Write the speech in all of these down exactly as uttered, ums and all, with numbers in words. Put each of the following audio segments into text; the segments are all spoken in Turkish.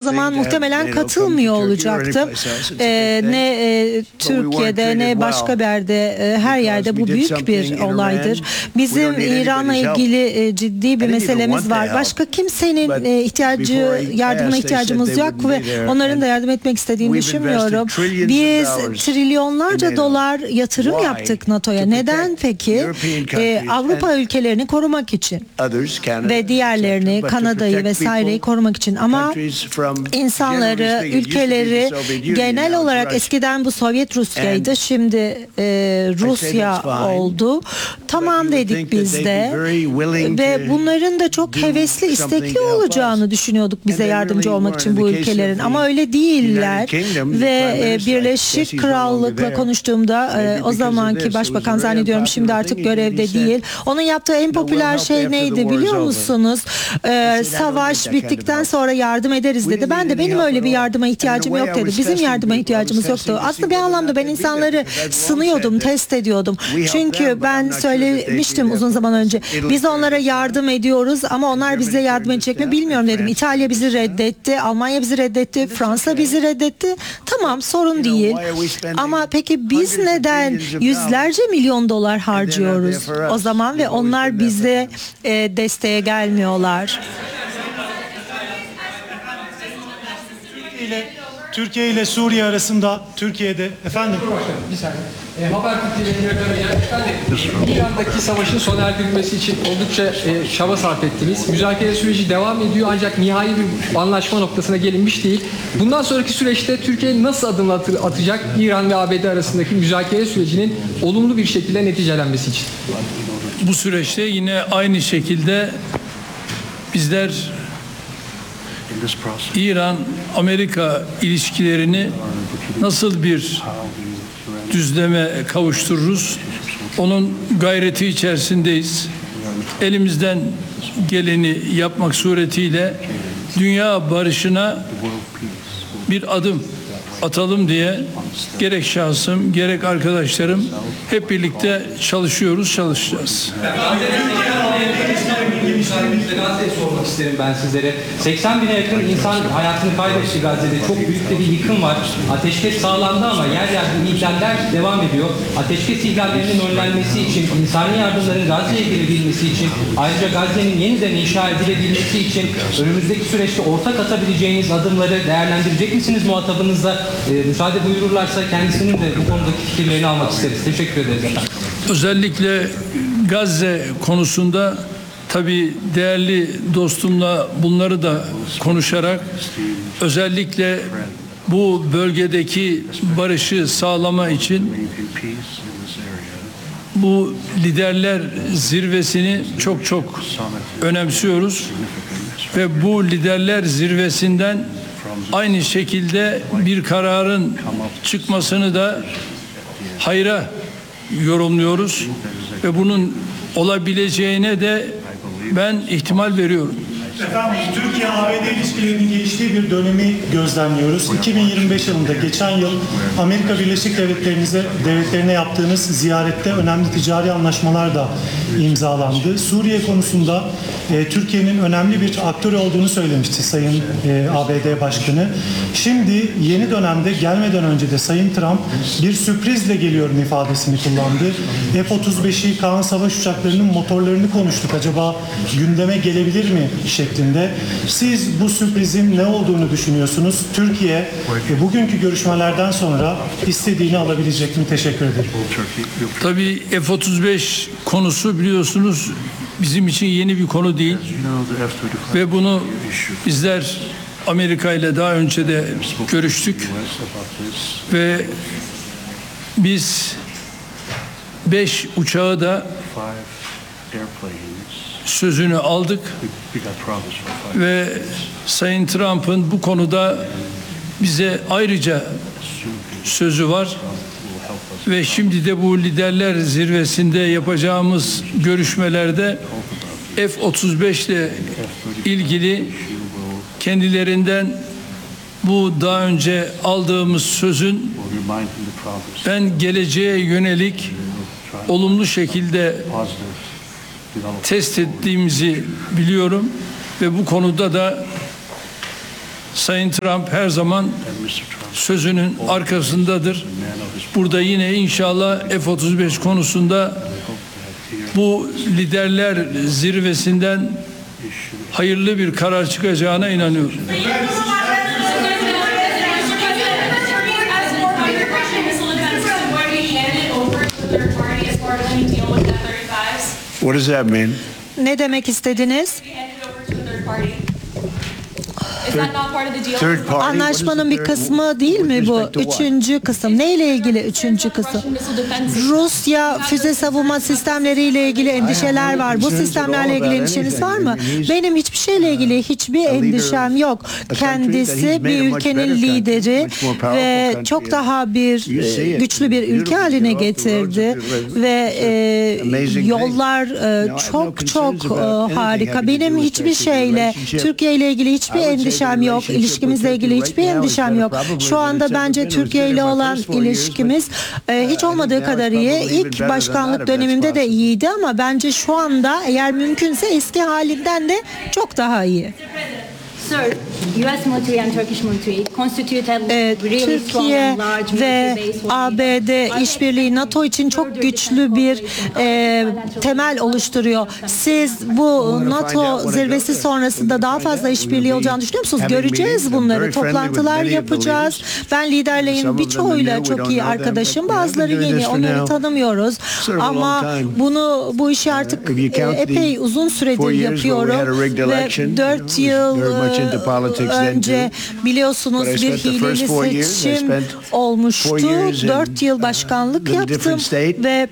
zaman muhtemelen katılmıyor olacaktım. Ee, ne e, Türkiye'de ne başka bir yerde, e, her yerde bu büyük bir olaydır. Bizim İran'la ilgili e, ciddi bir meselemiz var. Başka kimsenin e, ihtiyacı, yardımına ihtiyacımız yok ve onların da yardım etmek istediğini düşünmüyorum. Biz trilyonlarca dolar yatırım yaptık NATO'ya. Neden peki? Ee, Avrupa ülkelerini korumak için ve diğerlerini, Kanada'yı vesaireyi korumak için. Ama insanları, ülkeleri genel olarak eskiden bu Sovyet Rusya'ydı, şimdi e, Rusya oldu. Tamam dedik biz de ve bunların da çok hevesli, istekli olacağını düşünüyorduk bize yardımcı olmak için bu ülkelerin. Ama öyle değiller ve e, Birleşik Krallık'la konuştuğumda e, o zamanki başbakan, zannediyorum şimdi artık görevde değil. Onun yaptığı en popüler şey neydi biliyor musunuz? Ee, savaş bittikten sonra yardım ederiz dedi. Ben de benim öyle bir yardıma ihtiyacım yok dedi. Bizim yardıma ihtiyacımız yoktu. Aslında bir anlamda ben insanları sınıyordum, test ediyordum. Çünkü ben söylemiştim uzun zaman önce. Biz onlara yardım ediyoruz ama onlar bize yardım edecek mi bilmiyorum dedim. İtalya bizi reddetti, Almanya bizi reddetti, Fransa bizi reddetti. Tamam, sorun değil. Ama peki biz neden yüzlerce milyon dolar harcıyoruz o zaman ve onlar bize e, desteğe gelmiyorlar? ile Türkiye ile Suriye arasında, Türkiye'de efendim bir saniye. E, Habertürk T V'nin İran'daki savaşın sona erdirilmesi için oldukça e, çaba sarf ettiniz. Müzakere süreci devam ediyor ancak nihai bir anlaşma noktasına gelinmiş değil. Bundan sonraki süreçte Türkiye nasıl adımlar atacak İran ve A B D arasındaki müzakere sürecinin olumlu bir şekilde neticelenmesi için? Bu süreçte yine aynı şekilde bizler İran-Amerika ilişkilerini nasıl bir düzleme kavuştururuz? Onun gayreti içerisindeyiz. Elimizden geleni yapmak suretiyle dünya barışına bir adım atalım diye gerek şahsım gerek arkadaşlarım hep birlikte çalışıyoruz, çalışacağız. Gazze'yi sormak isterim ben sizlere. seksen bine yakın insan hayatını kaybetti Gazze'de. Çok büyük de bir yıkım var. Ateşkes sağlandı ama yer yer ihlaller devam ediyor. Ateşkes ihlallerinin önlenmesi için, insani yardımların Gazze'ye girebilmesi için, ayrıca Gazze'nin yeniden inşa edilebilmesi için önümüzdeki süreçte ortak atabileceğiniz adımları değerlendirecek misiniz muhatabınızla? E, müsaade buyururlarsa kendisinin de bu konudaki fikirlerini almak isteriz. Teşekkür ederiz efendim. Özellikle Gazze konusunda tabii değerli dostumla bunları da konuşarak özellikle bu bölgedeki barışı sağlama için bu liderler zirvesini çok çok önemsiyoruz ve bu liderler zirvesinden aynı şekilde bir kararın çıkmasını da hayra yorumluyoruz ve bunun olabileceğine de ben ihtimal veriyorum. Efendim, Türkiye-A B D ilişkilerinin geliştiği bir dönemi gözlemliyoruz. iki bin yirmi beş yılında geçen yıl Amerika Birleşik Devletleri'nize devletlerine yaptığınız ziyarette önemli ticari anlaşmalar da imzalandı. Suriye konusunda e, Türkiye'nin önemli bir aktör olduğunu söylemişti Sayın e, A B D Başkanı. Şimdi yeni dönemde gelmeden önce de Sayın Trump bir sürprizle geliyorum ifadesini kullandı. F otuz beşi Kaan savaş uçaklarının motorlarını konuştuk. Acaba gündeme gelebilir mi şeklinde. Siz bu sürprizin ne olduğunu düşünüyorsunuz? Türkiye bugünkü görüşmelerden sonra istediğini alabilecek mi? Teşekkür ederim. Tabii F otuz beş konusu biliyorsunuz bizim için yeni bir konu değil ve bunu bizler Amerika ile daha önce de görüştük ve biz beş uçağı da sözünü aldık ve Sayın Trump'ın bu konuda bize ayrıca sözü var ve şimdi de bu liderler zirvesinde yapacağımız görüşmelerde F otuz beş ile ilgili kendilerinden bu daha önce aldığımız sözün ben geleceğe yönelik olumlu şekilde test ettiğimizi biliyorum ve bu konuda da Sayın Trump her zaman sözünün arkasındadır. Burada yine inşallah F otuz beş konusunda bu liderler zirvesinden hayırlı bir karar çıkacağına inanıyorum. What does that mean? Ne demek istediniz? Third party. Anlaşmanın bir kısmı değil mi bu? Üçüncü kısım. Neyle ilgili üçüncü kısım? Rusya füze savunma sistemleriyle ilgili endişeler var. Bu sistemlerle ilgili endişeniz var mı? Benim hiçbir şeyle ilgili hiçbir endişem yok. Kendisi bir ülkenin lideri ve çok daha bir güçlü bir ülke haline getirdi ve e, yollar e, çok çok e, harika. Benim hiçbir şeyle, Türkiye ile ilgili hiçbir endişem yok. İlişkimizle ilgili hiçbir endişem yok. Şu anda bence Türkiye ile olan ilişkimiz e, hiç olmadığı kadar iyi. İlk başkanlık dönemimde de iyiydi ama bence şu anda eğer mümkünse eski halinden de çok daha iyi. Sir, U S military and Turkish military constitute a Ee, really strong Türkiye and large ve military base for A B D işbirliği NATO için çok güçlü bir e, temel oluşturuyor. Siz bu NATO zirvesi sonrasında daha fazla işbirliği olacağını düşünüyor musunuz? Göreceğiz bunları. Toplantılar yapacağız. Ben liderlerin birçoğuyla çok iyi arkadaşım. Bazıları yeni, onları tanımıyoruz. Ama bunu bu işi artık e, epey uzun süredir yapıyorum ve dört yıl önce biliyorsunuz bir hileli seçim olmuştu. Dört yıl başkanlık yaptım ve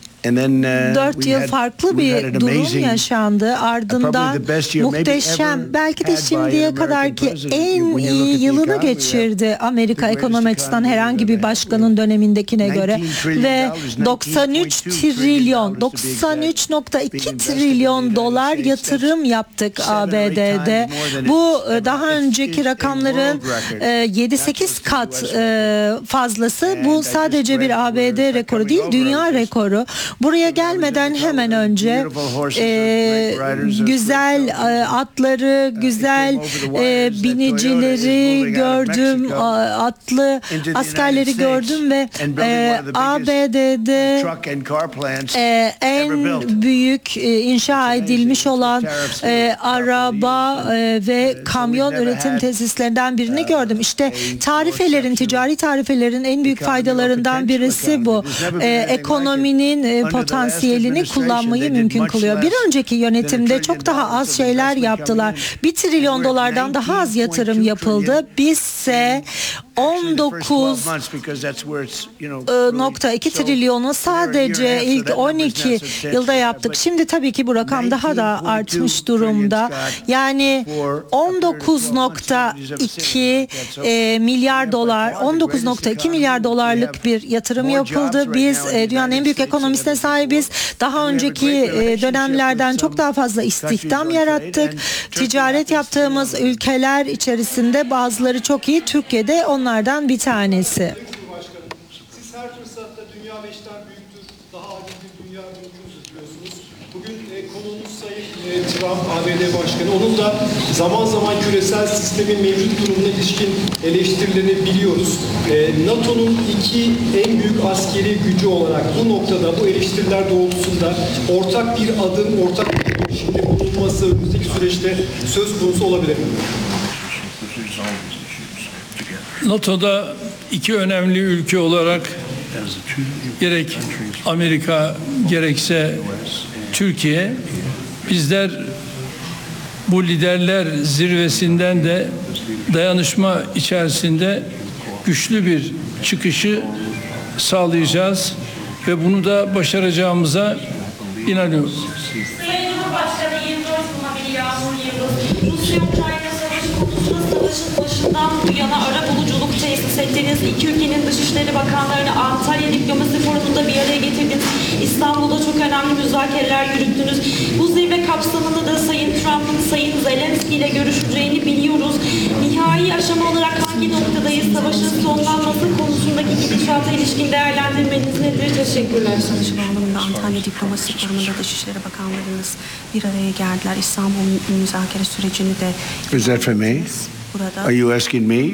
Dört yıl farklı bir durum yaşandı. Ardından muhteşem, belki de şimdiye kadarki en iyi yılını geçirdi Amerika ekonomi açısından herhangi bir başkanın dönemindekine göre. Ve doksan üç trilyon, doksan üç nokta iki trilyon dolar yatırım yaptık A B D'de. Bu daha önceki rakamların yedi sekiz kat fazlası. Bu sadece bir A B D rekoru değil, dünya rekoru. Buraya gelmeden hemen önce e, güzel e, atları, güzel e, binicileri gördüm, atlı askerleri gördüm ve e, A B D'de e, en büyük e, inşa edilmiş olan e, araba e, ve kamyon üretim tesislerinden birini gördüm. İşte tarifelerin, ticari tarifelerin en büyük faydalarından birisi bu. E, ekonominin e, potansiyelini kullanmayı mümkün kılıyor. Bir önceki yönetimde çok daha az şeyler yaptılar. Bir trilyon dolardan daha az yatırım yapıldı. Bizse on dokuz nokta iki trilyonu sadece ilk on iki yılda yaptık. Şimdi tabii ki bu rakam daha da artmış durumda. Yani on dokuz nokta iki milyar dolar, on dokuz nokta iki milyar dolarlık bir yatırım yapıldı. Biz dünyanın en büyük ekonomisine sahibiz. Daha önceki dönemlerden çok daha fazla istihdam yarattık. Ticaret yaptığımız ülkeler içerisinde bazıları çok iyi. Türkiye'de onlardan bir tanesi. Siz her fırsatta dünya beşten büyüktür, daha adil bir dünya mümkündür biliyorsunuz. Bugün e, konuğumuz Sayın e, Trump, A B D Başkanı. Onun da zaman zaman küresel sistemin mevcut durumuna ilişkin eleştirilerini biliyoruz. E, NATO'nun iki en büyük askeri gücü olarak bu noktada, bu eleştiriler doğrultusunda ortak bir adım, ortak bir girişimde bulunması önümüzdeki süreçte söz konusu olabilir mi? NATO'da iki önemli ülke olarak gerek Amerika gerekse Türkiye, bizler bu liderler zirvesinden de dayanışma içerisinde güçlü bir çıkışı sağlayacağız ve bunu da başaracağımıza inanıyorum. Sayın Cumhurbaşkanı yirmi dört Mali Yağmur Yıldız, Rusya-Ukrayna savaşı konusunda savaşın başından bu yana ara buluculuk tesis ettiniz. İki ülkenin Dışişleri Bakanlarını Antalya Diplomasi Forumu'nda bir araya getirdiniz. İstanbul'da çok önemli müzakereler yürüttünüz. Bu zirve kapsamında da Sayın Trump'ın Sayın Zelenski ile görüşeceğini biliyoruz. Nihai aşama olarak hangi noktadayız? Savaşın sonlanması konusundaki gidişata ilişkin değerlendirmeniz nedir? Teşekkürler. Savaşı bağlamında Antalya Diplomasi Forumu'nda Dışişleri Bakanlarımız bir araya geldiler. İstanbul müzakere sürecini de... Is that for me? burada. Are you asking me